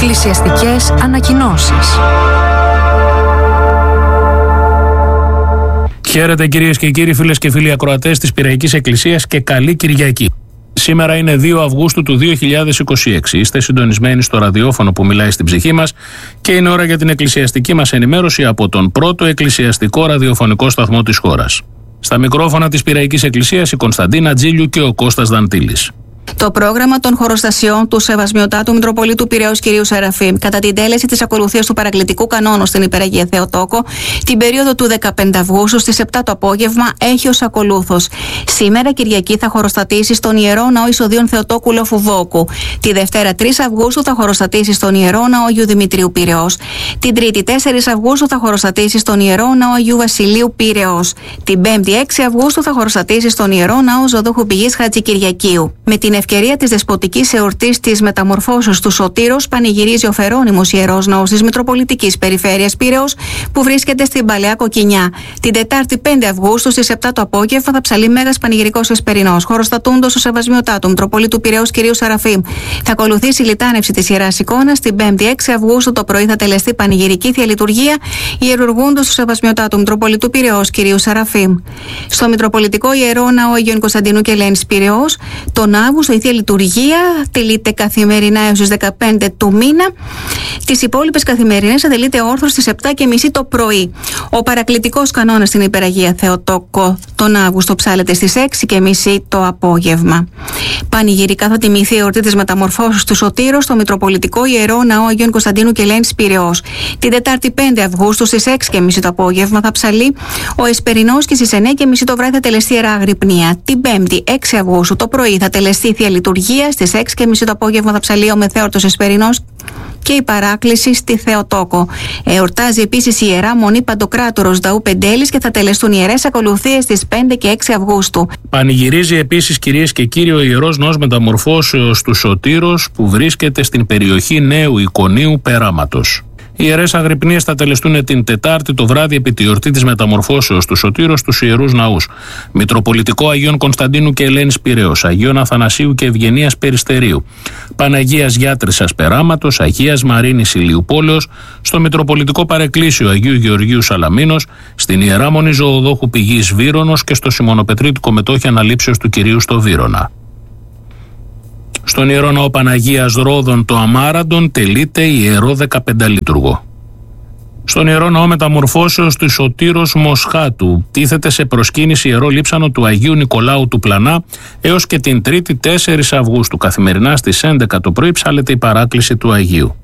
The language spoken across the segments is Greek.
Εκκλησιαστικές ανακοινώσεις. Χαίρετε κυρίες και κύριοι, φίλες και φίλοι ακροατές της Πειραϊκής Εκκλησίας και καλή Κυριακή. Σήμερα είναι 2 Αυγούστου του 2026. Είστε συντονισμένοι στο ραδιόφωνο που μιλάει στην ψυχή μας και είναι ώρα για την εκκλησιαστική μας ενημέρωση από τον πρώτο εκκλησιαστικό ραδιοφωνικό σταθμό της χώρας. Στα μικρόφωνα της Πειραϊκής Εκκλησίας η Κωνσταντίνα Τζίλιου και ο Κώστας Δαντήλης. Το πρόγραμμα των χωροστασιών του Σεβασμιωτάτου Μητροπολίτου Πειραιώς κ. Σεραφείμ κατά την τέλεση της ακολουθίας του παρακλητικού κανόνου στην Υπεραγία Θεοτόκο την περίοδο του 15 Αυγούστου στις 7 το απόγευμα έχει ως ακολούθος. Σήμερα Κυριακή θα χωροστατήσει στον Ιερό Ναό Ισοδίων Θεοτόκου Λόφου Βόκου. Τη Δευτέρα 3 Αυγούστου θα χωροστατήσει στον Ιερό Ναό Αγίου Δημητρίου Πειραιώς. Την Τρίτη 4 Αυγούστου θα χωροστατήσει στον Ιερό Ναό Αγίου Βασιλείου Πειραιώς. Την Πέμπτη 6 Αυγούστου θα χωροστατήσει στον Ιερό Ναό Ζωδόχου Πηγής Χατζικυριακίου. Με την ευκαιρία της δεσποτικής εορτής της μεταμορφώσεως του Σωτήρος, πανηγυρίζει ο Φερόνιμος Ιερός Ναός της Μητροπολιτικής Περιφέρειας Πειραιώς, που βρίσκεται στην Παλαιά Κοκκινιά. Την Τετάρτη 5 Αυγούστου στις 7 το απόγευμα θα ψαλεί μέγας πανηγυρικός εσπερινός, χωροστατούντος ο Σεβασμιωτάτου Μητροπολίτου Πειραιώς κ. Σεραφείμ. Θα ακολουθήσει η λιτάνευση της Ιεράς Εικόνας. Την 5η 6 Αυγούστου το πρωί θα τελεστεί πανηγυρική θεία λειτουργία ιερουργούντος του Σεβασμιωτάτου Μητροπολίτου Πειραιώς κ. Σεραφείμ. Στο Μητροπολιτικό Ιερό Ναό Αγίων Κωνσταντινού και Ελένης Πειραιώς, τον Αύγουστο η θεία λειτουργία τελείται καθημερινά έως τις 15 του μήνα. Τις υπόλοιπες καθημερινές θα τελείται όρθος στις 7:30 το πρωί. Ο παρακλητικός κανόνας στην Υπεραγία Θεοτόκο τον Αύγουστο ψάλεται στις 6:30 το απόγευμα. Πανηγυρικά θα τιμηθεί η εορτή της μεταμορφώσεως του Σωτήρος στο Μητροπολιτικό Ιερό Ναό Αγίων Κωνσταντίνου και Ελένης Πειραιώς. Την Τετάρτη 5 Αυγούστου στις 6:30 το απόγευμα θα ψαλεί ο Εσπερινός και στις 9:30 το βράδυ θα τελεστεί Ιερά Αγρυπνία. Την 5η 6 Αυγούστου το πρωί θα τελεστεί η θεία λειτουργία. Στις 6:30 το απόγευμα θα ψαλεί ο Μεθέορτος Εσπερινός και η παράκληση στη Θεοτόκο. Εορτάζει επίσης η Ιερά Μονή Παντοκράτορος Δαού Πεντέλης και θα τελεστούν ιερές ακολουθίες στις 5 και 6 Αυγούστου. Πανηγυρίζει επίσης, κυρίες και κύριοι, ο Ιερός Ναός Μεταμορφώσεως του Σωτήρος που βρίσκεται στην περιοχή Νέου Εικονίου Περάματος. Οι ιερές αγρυπνίες θα τελεστούν την Τετάρτη το βράδυ επί τη εορτή της μεταμορφώσεως του Σωτήρος στους Ιερούς Ναούς. Μητροπολιτικό Αγίων Κωνσταντίνου και Ελένης Πειραιώς, Αγίων Αθανασίου και Ευγενίας Περιστερίου, Παναγίας Γιάτρισσας Περάματος, Αγίας Μαρίνης Ηλιουπόλεως, στο Μητροπολιτικό Παρεκκλήσιο Αγίου Γεωργίου Σαλαμίνος, στην Ιερά Μονή Ζωοδόχου Πηγής Βύρονος και στο Σιμωνοπετρίτικο Μετόχι Αναλήψεως του Κυρίου στο Βύρωνα. Στον Ιερό Ναό Παναγίας Ρόδων το Αμάραντον τελείται ιερό 15 λειτουργό. Στον Ιερό Ναό Μεταμορφώσεως του Σωτήρος Μοσχάτου τίθεται σε προσκύνηση ιερό λείψανο του Αγίου Νικολάου του Πλανά έως και την Τρίτη 4 Αυγούστου. Καθημερινά στις 11 το πρωί ψάλεται η παράκληση του Αγίου.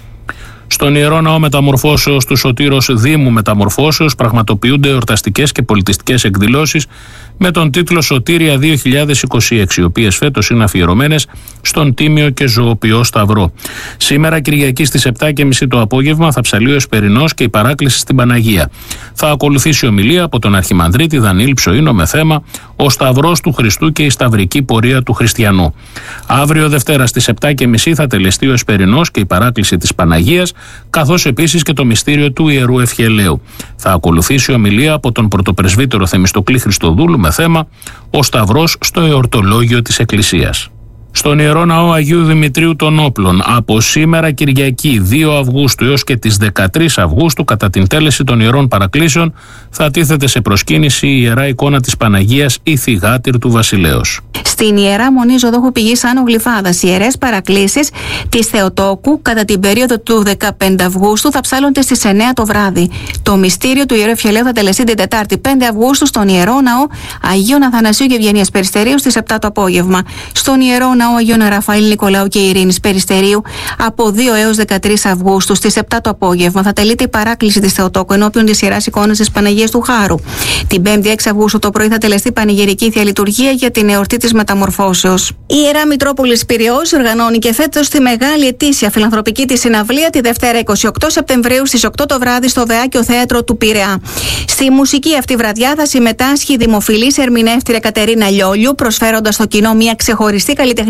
Στον Ιερό Ναό Μεταμορφώσεως του Σωτήρος Δήμου Μεταμορφώσεως πραγματοποιούνται εορταστικές και πολιτιστικές εκδηλώσεις με τον τίτλο Σωτήρια 2026, οι οποίες φέτος είναι αφιερωμένες στον Τίμιο και Ζωοποιό Σταυρό. Σήμερα Κυριακή στις 7:30 το απόγευμα θα ψαλεί ο Εσπερινός και η παράκληση στην Παναγία. Θα ακολουθήσει ομιλία από τον Αρχιμανδρίτη Δανίλη Ψωίνο με θέμα «Ο Σταυρός του Χριστού και η Σταυρική Πορεία του Χριστιανού». Αύριο Δευτέρα στις 7:30 θα τελεστεί ο Εσπερινός και η παράκληση της Παναγίας, καθώς επίσης και το μυστήριο του Ιερού Ευχελαίου. Θα ακολουθήσει ομιλία από τον Πρωτοπρεσβύτερο Θεμιστοκλή Χριστοδούλου με θέμα «Ο Σταυρός στο εορτολόγιο της Εκκλησίας». Στον Ιερό Ναό Αγίου Δημητρίου των Όπλων από σήμερα Κυριακή 2 Αυγούστου έως και τις 13 Αυγούστου κατά την τέλεση των Ιερών Παρακλήσεων θα τίθεται σε προσκύνηση η Ιερά Εικόνα της Παναγίας η Θυγάτηρ του Βασιλέως. Στην Ιερά Μονή Ζωδόχου Πηγής Άνω Γλυφάδας, οι ιερές παρακλήσεις της Θεοτόκου κατά την περίοδο του 15 Αυγούστου θα ψάλλονται στις 9 το βράδυ. Το μυστήριο του Ιερού Ευχελαίου θα τελεστεί την Τετάρτη 5 Αυγούστου στον Ιερό Ναό Αγίων Αθανασίου και Ευγενίας Περιστερίου στις 7 το απόγευμα. Στον Ιερό Ναό Αγίων Ραφαήλ Νικολάου και Ειρήνης Περιστερίου από 2 έως 13 Αυγούστου στις 7 το απόγευμα θα τελείται η παράκληση της Θεοτόκου ενώπιον της Ιεράς Εικόνας της Παναγίας του Χάρου. Την 5η 6 Αυγούστου το πρωί θα τελεστεί πανηγυρική θεία λειτουργία για την εορτή της Μεταμορφώσεως. Η Ιερά Μητρόπολης Πειραιώς οργανώνει και φέτος τη μεγάλη ετήσια φιλανθρωπική της συναυλία τη Δευτέρα 28 Σεπτεμβρίου στις 8 το βράδυ στο Βεάκιο Θέατρο του Πειραιά. Στη μουσική αυτή βραδιά θα συμμετάσχει η δημοφιλής ερμηνεύτρια Κατερίνα Λιόλιου, προσφέροντας στο κοινό μια ξεχωριστή καλλιτεχνική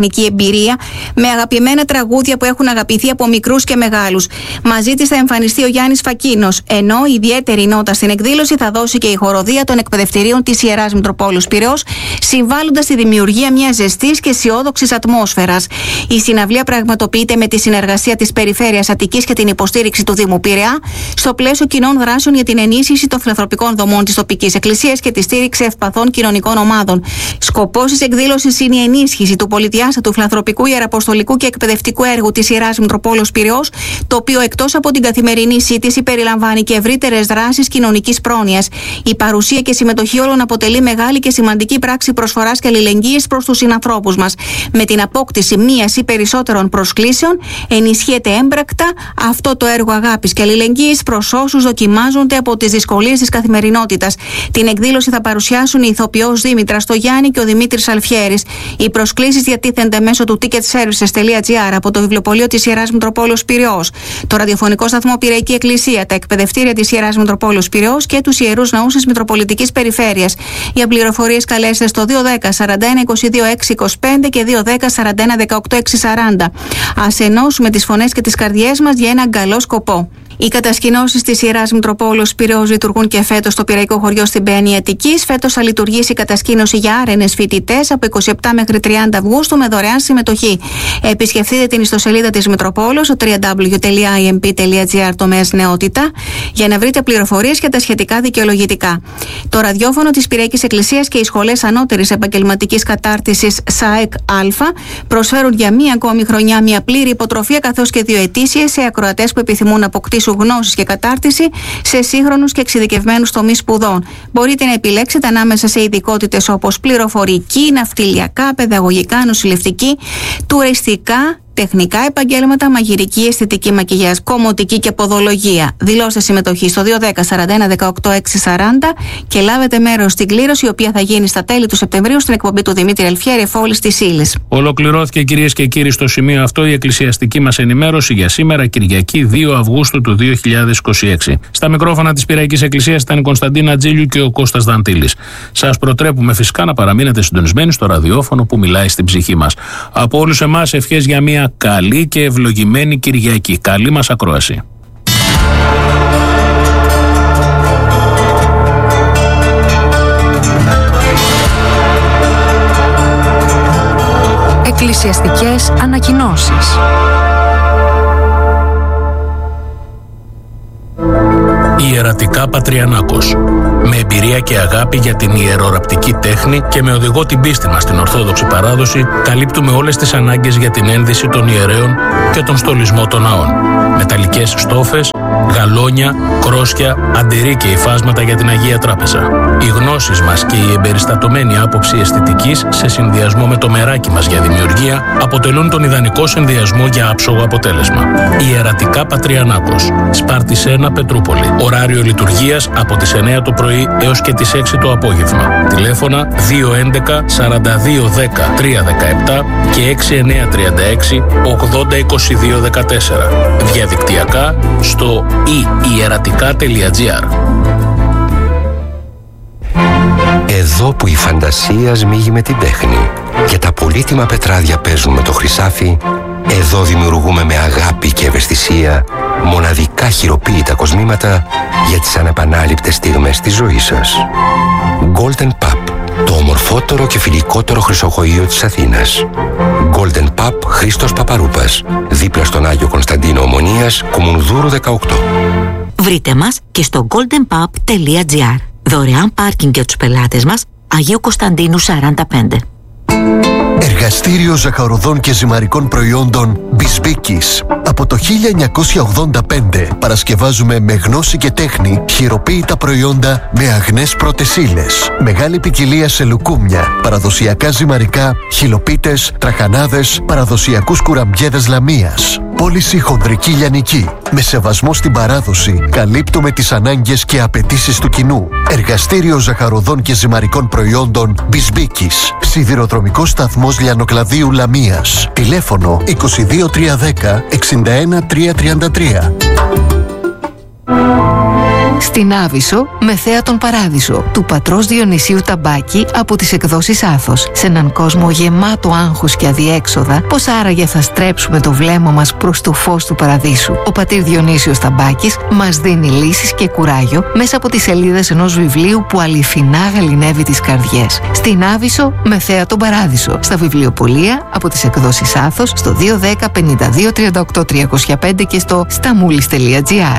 καλλιτεχνική εμπειρία με αγαπημένα τραγούδια που έχουν αγαπηθεί από μικρούς και μεγάλους. Μαζί της θα εμφανιστεί ο Γιάννης Φακίνος, ενώ ιδιαίτερη νότα στην εκδήλωση θα δώσει και η χοροδία των εκπαιδευτηρίων της Ιεράς Μητροπόλεως Πειραιώς, συμβάλλοντας στη δημιουργία μιας ζεστής και αισιόδοξης ατμόσφαιρας. Η συναυλία πραγματοποιείται με τη συνεργασία της Περιφέρειας Αττικής και την υποστήριξη του Δήμου Πειραιά, στο πλαίσιο κοινών δράσεων για την ενίσχυση των φιλανθρωπικών δομών της τοπικής εκκλησίας και τη στήριξη ευπαθών κοινωνικών ομάδων. Σκοπός της εκδήλωσης είναι η ενίσχυση του πολυδιάστατου φιλανθρωπικού, ιεραποστολικού και εκπαιδευτικού έργου της Ιεράς Μητροπόλεως Πειραιώς, το οποίο εκτός από την καθημερινή σύντηση περιλαμβάνει και ευρύτερες δράσεις κοινωνικής πρόνοιας. Η παρουσία και συμμετοχή όλων αποτελεί μεγάλη και σημαντική πράξη προσφοράς και αλληλεγγύης προς τους συνανθρώπους μας. Με την απόκτηση μίας ή περισσότερων προσκλήσεων, ενισχύεται έμπρακτα αυτό το έργο αγάπης και αλληλεγγύης προς όσους δοκιμάζονται από τις δυσκολίες της καθημερινότητας. Την εκδήλωση θα παρουσιάσουν η ηθοποιός Δήμητρα Στογιάννη και ο Δημήτρης Αλφιέρης. Οι προσκλήσεις διατίθενται μέσω του ticketservices.gr από το βιβλιοπωλείο της Ιεράς Μητροπόλεως Πειραιώς, το ραδιοφωνικό σταθμό Πειραϊκή Εκκλησία, τα εκπαιδευτήρια της Ιεράς Μητροπόλεως Πειραιώς και τους ιερούς ναούς της Μητροπολιτικής Περιφέρειας. Για πληροφορίες καλέστε στο 210 41 22 625 και 210 41 18 640. Ας ενώσουμε τις φωνές και τις καρδιές μας για έναν καλό σκοπό. Οι κατασκηνώσεις της Ιεράς Μητροπόλεως Πειραιώς λειτουργούν και φέτος στο Πειραϊκό Χωριό στην Πεάνη Αττικής. Φέτος θα λειτουργήσει η κατασκήνωση για άρενες φοιτητές από 27 μέχρι 30 Αυγούστου με δωρεάν συμμετοχή. Επισκεφτείτε την ιστοσελίδα της Μητροπόλεως στο www.imp.gr τομέας νεότητα για να βρείτε πληροφορίες για τα σχετικά δικαιολογητικά. Το ραδιόφωνο της Πειραϊκής Εκκλησίας και οι σχολές ανώτερης επαγγελματικής κατάρτισης ΣΑΕΚ Α προσφέρουν για μία ακόμη χρονιά μια πλήρη υποτροφία καθώς και 2 ετήσιες σε ακροατές που επιθυμούν να αποκτήσουν γνώσεις και κατάρτιση σε σύγχρονους και εξειδικευμένους τομείς σπουδών. Μπορείτε να επιλέξετε ανάμεσα σε ειδικότητες όπως πληροφορική, ναυτιλιακά, παιδαγωγικά, νοσηλευτική, τουριστικά, τεχνικά επαγγέλματα, μαγειρική, αισθητική μακιγιάζ, κομμωτική και ποδολογία. Δηλώστε συμμετοχή στο 210 41 18 640 και λάβετε μέρος στην κλήρωση, η οποία θα γίνει στα τέλη του Σεπτεμβρίου στην εκπομπή του Δημήτρη Αλφιέρη Εφόλης της Ύλης. Ολοκληρώθηκε, κυρίες και κύριοι, στο σημείο αυτό η εκκλησιαστική μας ενημέρωση για σήμερα, Κυριακή 2 Αυγούστου του 2026. Στα μικρόφωνα της Πειραϊκής Εκκλησίας ήταν η Κωνσταντίνα Τζίλιου και ο Κώστας Δαντήλης. Σας προτρέπουμε φυσικά να παραμείνετε συντονισμένοι στο ραδιόφωνο που μιλάει στην ψυχή μας. Από όλους εμάς ευχές για μια καλή και ευλογημένη Κυριακή. Καλή μας ακρόαση. Εκκλησιαστικές ανακοινώσεις. Ιερατικά Πατριανάκος. Με εμπειρία και αγάπη για την ιεροραπτική τέχνη και με οδηγό την πίστη μας στην Ορθόδοξη παράδοση, καλύπτουμε όλες τις ανάγκες για την ένδυση των ιερέων και τον στολισμό των ναών. Μεταλλικές στόφες, γαλόνια, κρόσια, αντιρρή και υφάσματα για την Αγία Τράπεζα. Οι γνώσεις μας και η εμπεριστατωμένη άποψη αισθητικής σε συνδυασμό με το μεράκι μας για δημιουργία αποτελούν τον ιδανικό συνδυασμό για άψογο αποτέλεσμα. Ιερατικά Πατριανάκος. Σπάρτης 1, Πετρούπολη. Ωράριο λειτουργίας από τις 9 το πρωί έως και τις 6 το απόγευμα. Τηλέφωνα 211 42 10 317 και 6936 80 22 14. Διαδικτυακά στο ieratica.gr. Εδώ που η φαντασία σμίγει με την τέχνη και τα πολύτιμα πετράδια παίζουν με το χρυσάφι, εδώ δημιουργούμε με αγάπη και ευαισθησία μοναδικά χειροποίητα κοσμήματα για τις ανεπανάληπτες στιγμές της ζωής σας. Golden Pub, το ομορφότερο και φιλικότερο χρυσοχοείο της Αθήνας. Golden Pub Χρήστος Παπαρούπας, δίπλα στον Άγιο Κωνσταντίνο Ομονίας, Κομουνδούρου 18. Βρείτε μας και στο goldenpub.gr. Δωρεάν πάρκινγκ για τους πελάτες μας, Αγίου Κωνσταντίνου 45. Εργαστήριο ζαχαροδών και ζυμαρικών προϊόντων Μπισμπίκης. Από το 1985 παρασκευάζουμε με γνώση και τέχνη χειροποίητα προϊόντα με αγνές πρώτες ύλες. Μεγάλη ποικιλία σε λουκούμια, παραδοσιακά ζυμαρικά, χυλοπίτες, τραχανάδες, παραδοσιακούς κουραμπιέδες λαμίας. Πώληση χονδρική λιανική. Με σεβασμό στην παράδοση, καλύπτουμε τις ανάγκες και απαιτήσεις του κοινού. Εργαστήριο ζαχαροδών και ζυμαρικών προϊόντων Μπισμπίκης. Σιδηροδρομικός σταθμός Λιανοκλαδίου Λαμίας. Τηλέφωνο 22310 61333. Στην Άβυσσο με θέα τον Παράδεισο του πατρός Διονυσίου Ταμπάκη από τις εκδόσεις Άθος. Σε έναν κόσμο γεμάτο άγχος και αδιέξοδα, πώς άραγε θα στρέψουμε το βλέμμα μας προς το φως του παραδείσου? Ο πατήρ Διονύσιος Ταμπάκης μας δίνει λύσεις και κουράγιο μέσα από τις σελίδες ενός βιβλίου που αληθινά γαληνεύει τις καρδιές. Στην Άβυσσο με θέα τον Παράδεισο. Στα βιβλιοπωλεία από τις εκδόσεις Άθος στο 210 52 38 305 και στο stamoulis.gr.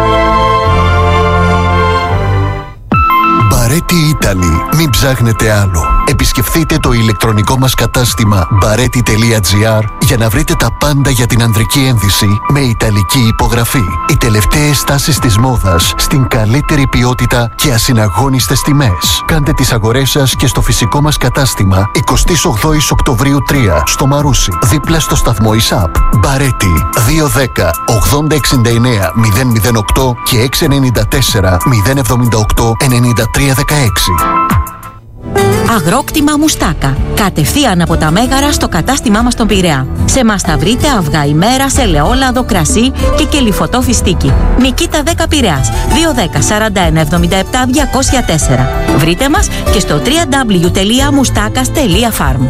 Baretti Italy. Μην ψάχνετε άλλο. Επισκεφτείτε το ηλεκτρονικό μας κατάστημα baretti.gr για να βρείτε τα πάντα για την ανδρική ένδυση με ιταλική υπογραφή. Οι τελευταίες τάσεις της μόδας στην καλύτερη ποιότητα και ασυναγώνιστες τιμές. Κάντε τις αγορές σας και στο φυσικό μας κατάστημα 28 Οκτωβρίου 3 στο Μαρούσι, δίπλα στο σταθμό ΙΣΑΠ. Baretti 210 8069 008 και 694 078 9316. Αγρόκτημα Μουστάκα. Κατευθείαν από τα Μέγαρα στο κατάστημά μας στον Πειραιά. Σε μας θα βρείτε αυγά ημέρας, ελαιόλαδο, κρασί και κελυφωτό φιστίκι. Νικήτα 10 Πειραιάς. 210 41 77 204. Βρείτε μας και στο www.moustakas.farm.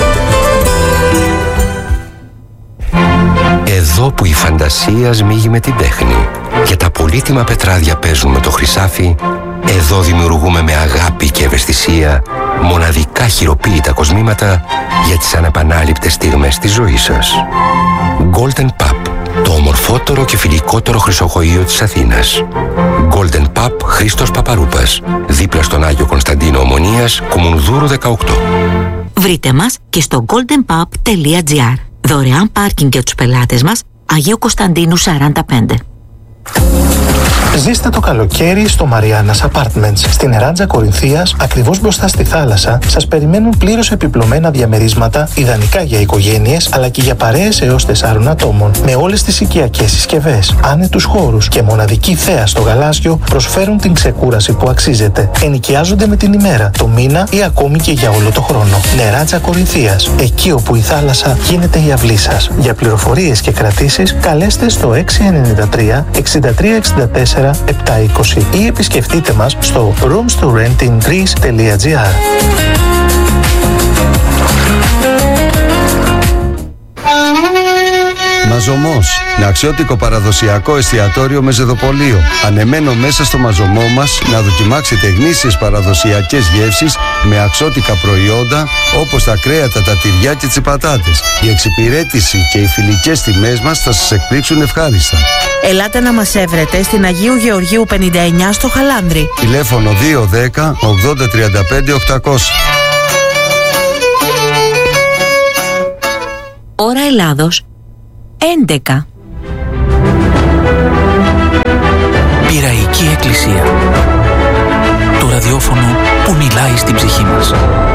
Εδώ που η φαντασία σμίγει με την τέχνη και τα πολύτιμα πετράδια παίζουν με το χρυσάφι, εδώ δημιουργούμε με αγάπη και ευαισθησία μοναδικά χειροποίητα κοσμήματα για τις ανεπανάληπτες στιγμές της ζωής σας. Golden Pub, το ομορφότερο και φιλικότερο χρυσοχοείο της Αθήνας. Golden Pub Χρήστος Παπαρούπας, δίπλα στον Άγιο Κωνσταντίνο Ομονίας, Κουμουνδούρου 18. Βρείτε μας και στο goldenpub.gr. Δωρεάν πάρκινγκ για τους πελάτες μας, Αγίου Κωνσταντίνου 45. Ζήστε το καλοκαίρι στο Mariana's Apartments. Στην Εράντζα Κορινθίας, ακριβώς μπροστά στη θάλασσα, σας περιμένουν πλήρως επιπλωμένα διαμερίσματα, ιδανικά για οικογένειες, αλλά και για παρέες έως 4 ατόμων. Με όλες τις οικιακές συσκευές, άνετους χώρους και μοναδική θέα στο γαλάζιο, προσφέρουν την ξεκούραση που αξίζετε. Ενοικιάζονται με την ημέρα, το μήνα ή ακόμη και για όλο το χρόνο. Εράντζα Κορινθίας, εκεί όπου η θάλασσα γίνεται η αυλή σας. Για πληροφορίες και κρατήσεις, καλέστε στο 693 6364 720 ή επισκεφτείτε μας στο roomstorentingreece.gr. Μαζωμός, αξιότικο παραδοσιακό εστιατόριο με ζεδοπωλείο. Ανεμένο μέσα στο μαζωμό μας να δοκιμάξετε γνήσιες παραδοσιακές γεύσεις με αξιότικα προϊόντα όπως τα κρέατα, τα τυριά και τις πατάτες. Η εξυπηρέτηση και οι φιλικές τιμές μας θα σας εκπλήξουν ευχάριστα. Ελάτε να μας έβρετε στην Αγίου Γεωργίου 59 στο Χαλάνδρι. Τηλέφωνο 210 80 35 800. Ώρα Ελλάδος 11. Πειραϊκή Εκκλησία. Το ραδιόφωνο που μιλάει στην ψυχή μας.